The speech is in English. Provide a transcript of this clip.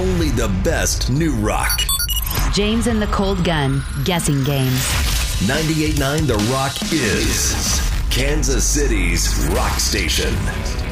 only the best new rock. James and the Cold Gun Guessing Games. 98.9 The Rock is Kansas City's rock station.